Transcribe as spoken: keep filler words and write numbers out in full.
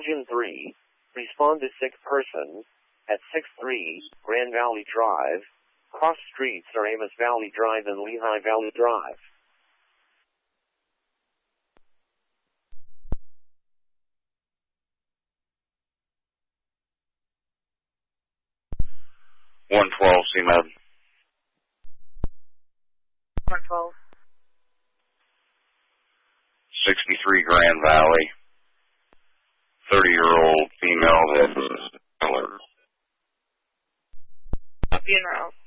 Engine three, respond to sick person at six three Grand Valley Drive. Cross streets are Amos Valley Drive and Lehigh Valley Drive. one twelve, C M E D. one twelve. sixty-three Grand Valley. thirty-year-old female that was killer. Funeral.